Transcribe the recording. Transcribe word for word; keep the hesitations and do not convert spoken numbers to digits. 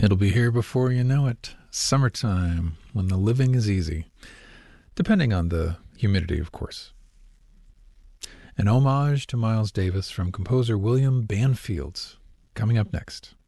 It'll be here before you know it. Summertime, when the living is easy. Depending on the humidity, of course. An homage to Miles Davis from composer William Banfield, coming up next.